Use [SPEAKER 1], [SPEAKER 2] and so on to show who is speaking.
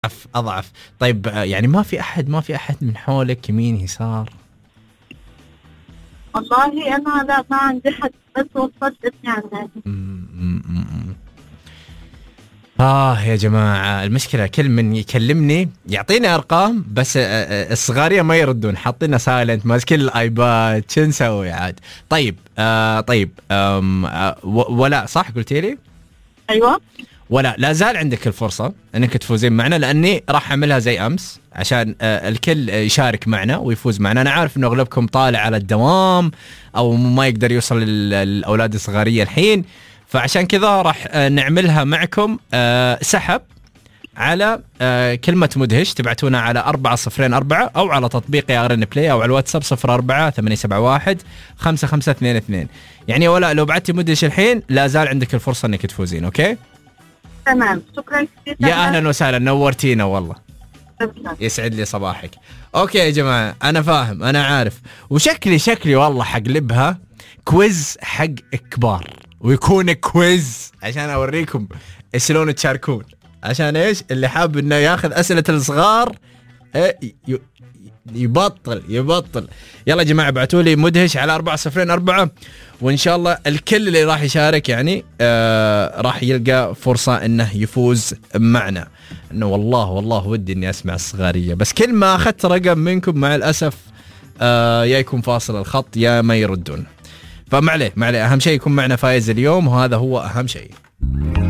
[SPEAKER 1] أضعف. طيب يعني ما في أحد من حولك يمين يسار؟
[SPEAKER 2] والله أنا لا، ما عندي حد، بس وصلت اسمي عن
[SPEAKER 1] يا جماعة المشكلة كل من يكلمني يعطيني أرقام بس الصغارية ما يردون، حاطينها سايلنت، ماسكين الآيباد، شو نسوي عاد؟ طيب ولا صح قلتي لي؟
[SPEAKER 2] أيوة.
[SPEAKER 1] ولا لا زال عندك الفرصة أنك تفوزين معنا، لأني راح أعملها زي أمس عشان الكل يشارك معنا ويفوز معنا. أنا عارف أنه أغلبكم طالع على الدوام أو ما يقدر يوصل للأولاد الصغارية الحين، فعشان كذا راح نعملها معكم سحب على كلمة مدهش، تبعتونا على 4004 أو على تطبيق يا RN Play أو على الواتساب 04-871-5522. يعني ولا لو بعتي مدهش الحين لا زال عندك الفرصة أنك تفوزين. أوكي
[SPEAKER 2] تمام، شكرا كثير.
[SPEAKER 1] يا أهلا وسهلا، نورتينا والله. يسعد لي صباحك. أوكي يا جماعة أنا فاهم، أنا عارف، وشكلي والله حقلبها كويز حق كبار، ويكون كويز عشان أوريكم شلون تشاركون، عشان إيش اللي حاب إنه ياخذ أسئلة الصغار يبطل. يلا يا جماعة ابعتوا لي مدهش على 4004 وإن شاء الله الكل اللي راح يشارك يعني راح يلقى فرصة إنه يفوز معنا. إنه والله ودي إني أسمع الصغارية، بس كل ما أخذت رقم منكم مع الأسف يا يكون فاصل الخط يا ما يردون، فمعليه أهم شيء يكون معنا فايز اليوم، وهذا هو أهم شيء.